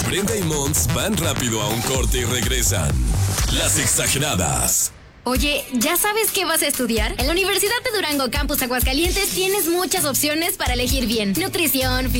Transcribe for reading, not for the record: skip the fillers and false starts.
Brenda y Mons van rápido a un corte y regresan. Las Exageradas. Oye, ¿ya sabes qué vas a estudiar? En la Universidad de Durango Campus Aguascalientes tienes muchas opciones para elegir bien. Nutrición,